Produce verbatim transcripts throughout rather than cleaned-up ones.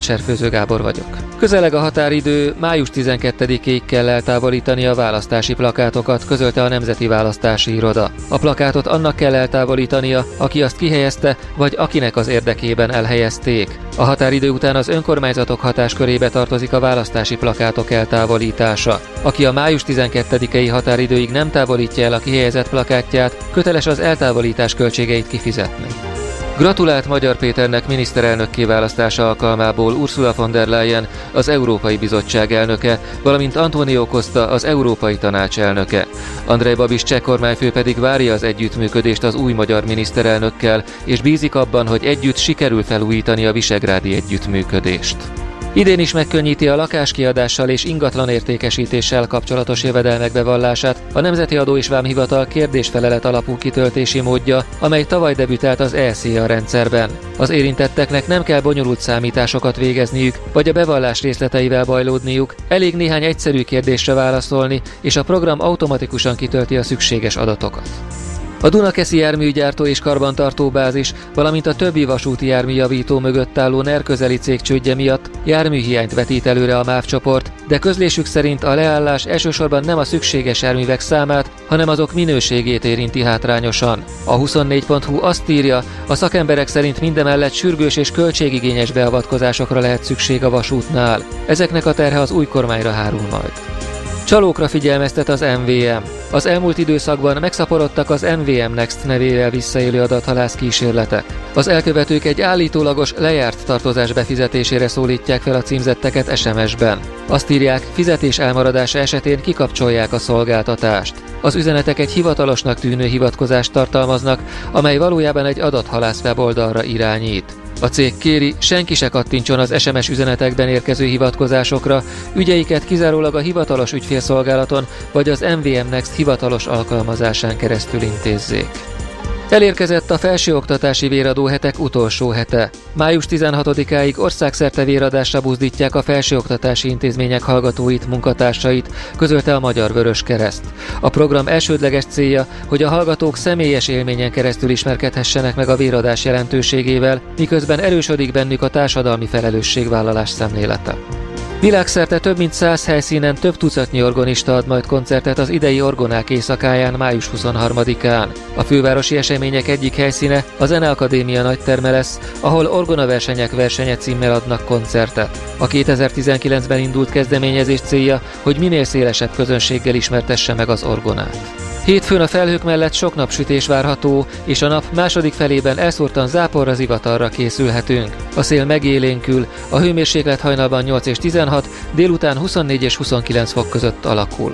Serfőző Gábor vagyok. Közeleg a határidő, május tizenkettedikéig kell eltávolítani a választási plakátokat, közölte a Nemzeti Választási Iroda. A plakátot annak kell eltávolítania, aki azt kihelyezte, vagy akinek az érdekében elhelyezték. A határidő után az önkormányzatok hatáskörébe tartozik a választási plakátok eltávolítása. Aki a május tizenkettedikei határidőig nem távolítja el a kihelyezett plakátját, köteles az eltávolítás költségeit kifizetni. Gratulált Magyar Péternek miniszterelnök kiválasztása alkalmából Ursula von der Leyen, az Európai Bizottság elnöke, valamint Antonio Costa, az Európai Tanács elnöke. Andrej Babis cseh kormányfő pedig várja az együttműködést az új magyar miniszterelnökkel, és bízik abban, hogy együtt sikerül felújítani a visegrádi együttműködést. Idén is megkönnyíti a lakáskiadással és ingatlan értékesítéssel kapcsolatos jövedelmek bevallását a Nemzeti Adó és Vámhivatal kérdésfelelet alapú kitöltési módja, amely tavaly debütált az e cé á rendszerben. Az érintetteknek nem kell bonyolult számításokat végezniük, vagy a bevallás részleteivel bajlódniuk, elég néhány egyszerű kérdésre válaszolni, és a program automatikusan kitölti a szükséges adatokat. A Dunakeszi járműgyártó és karbantartó bázis, valamint a többi vasúti járműjavító mögött álló NER közeli cég csődje miatt járműhiányt vetít előre a MÁV csoport, de közlésük szerint a leállás elsősorban nem a szükséges járművek számát, hanem azok minőségét érinti hátrányosan. A huszonnégy pont hu azt írja, a szakemberek szerint mindemellett sürgős és költségigényes beavatkozásokra lehet szükség a vasútnál. Ezeknek a terhe az új kormányra hárul majd. Csalókra figyelmeztet az em vé em. Az elmúlt időszakban megszaporodtak az em vé em Next nevével visszaélő adathalász kísérletek. Az elkövetők egy állítólagos lejárt tartozás befizetésére szólítják fel a címzetteket es em es-ben. Azt írják, fizetés elmaradása esetén kikapcsolják a szolgáltatást. Az üzenetek egy hivatalosnak tűnő hivatkozást tartalmaznak, amely valójában egy adathalász weboldalra irányít. A cég kéri, senki se kattintson az es em es üzenetekben érkező hivatkozásokra, ügyeiket kizárólag a hivatalos ügyfélszolgálaton vagy az em vé em Next hivatalos alkalmazásán keresztül intézzék. Elérkezett a felsőoktatási véradó hetek utolsó hete. május tizenhatodikáig országszerte véradásra buzdítják a felsőoktatási intézmények hallgatóit, munkatársait, közölte a Magyar Vöröskereszt. A program elsődleges célja, hogy a hallgatók személyes élményen keresztül ismerkedhessenek meg a véradás jelentőségével, miközben erősödik bennük a társadalmi felelősségvállalás szemlélete. Világszerte több mint száz helyszínen több tucatnyi orgonista ad majd koncertet az idei Orgonák éjszakáján május huszonharmadikán. A fővárosi események egyik helyszíne a Zeneakadémia nagyterme lesz, ahol orgonaversenyek versenye címmel adnak koncertet. A kétezer-tizenkilencben indult kezdeményezés célja, hogy minél szélesebb közönséggel ismertesse meg az orgonát. Hétfőn a felhők mellett sok napsütés várható, és a nap második felében elszórtan záporra, zivatarra készülhetünk. A szél megélénkül, a hőmérséklet hajnalban nyolc és tizenhat, délután huszonnégy és huszonkilenc fok között alakul.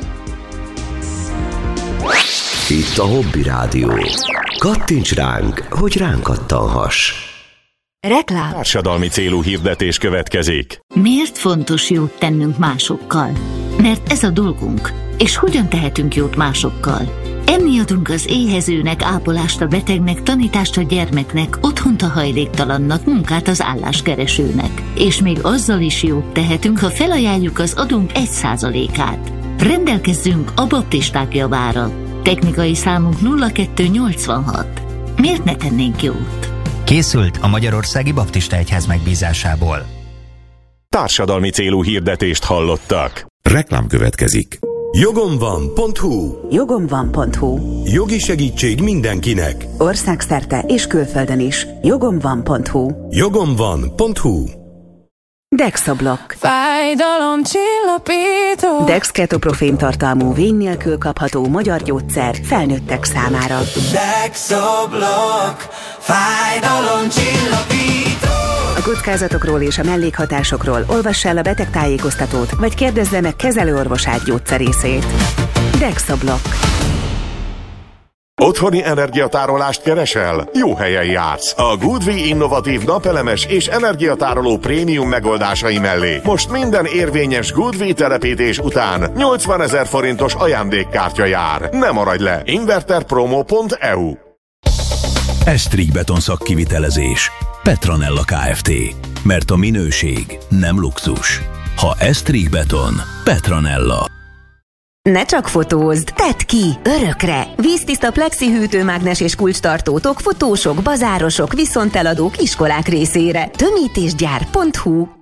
Itt a Hobby Rádió. Kattints ránk, hogy ránk kattanhass. Reklám. Társadalmi célú hirdetés következik. Miért fontos jót tennünk másokkal? Mert ez a dolgunk. És hogyan tehetünk jót másokkal? Enni adunk az éhezőnek, ápolást a betegnek, tanítást a gyermeknek, otthont a hajléktalannak, munkát az álláskeresőnek. És még azzal is jót tehetünk, ha felajánljuk az adunk egy százalékát. Rendelkezzünk a baptisták javára. Technikai számunk nulla kettő nyolcvanhat. Miért ne tennénk jót? Készült a Magyarországi Baptista Egyház megbízásából. Társadalmi célú hirdetést hallottak. Reklám következik. Jogomvan.hu Jogomvan.hu Jogi segítség mindenkinek. Országszerte és külföldön is. Jogomvan.hu Jogomvan.hu Dexablok. Fájdalomcsillapító. Dex ketoprofén tartalmú vény nélkül kapható magyar gyógyszer felnőttek számára. Dexablok. Fájdalomcsillapító. A kockázatokról és a mellékhatásokról olvass el a betegtájékoztatót, vagy kérdezze meg kezelőorvosát gyógyszerészét. Dexablok. Otthoni energiatárolást keresel? Jó helyen jársz. A Goodwi innovatív napelemes és energiatároló prémium megoldásai mellé most minden érvényes Goodwi telepítés után nyolcvanezer forintos ajándékkártya jár. Ne maradj le! inverterpromo pont e u Esztrig beton szakkivitelezés. Petronella Kft. Mert a minőség nem luxus. Ha Esztrig beton, Petronella. Ne csak fotózd, tedd ki, örökre! Víztiszta plexi hűtőmágnes és kulcstartótok fotósok, bazárosok, viszonteladók, iskolák részére. tömítésgyár pont hu